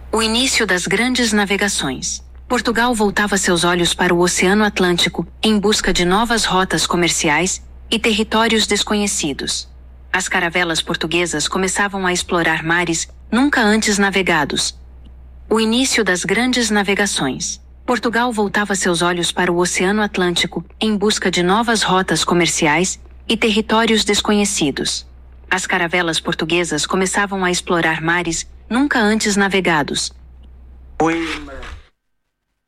O início das grandes navegações. Portugal voltava seus olhos para o Oceano Atlântico em busca de novas rotas comerciais e territórios desconhecidos. As caravelas portuguesas começavam a explorar mares nunca antes navegados. O início das grandes navegações. Portugal voltava seus olhos para o Oceano Atlântico em busca de novas rotas comerciais e territórios desconhecidos. As caravelas portuguesas começavam a explorar mares nunca antes navegados. Poema